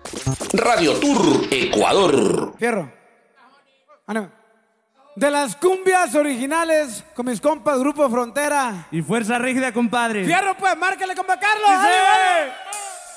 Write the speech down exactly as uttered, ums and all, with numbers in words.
Radio Tour Ecuador. Fierro. Ánimo. De las cumbias originales con mis compas Grupo Frontera. Y Fuerza Rígida, compadre. Fierro, pues, márcale, compa Carlos. ¡Sí! ¡Ánimo!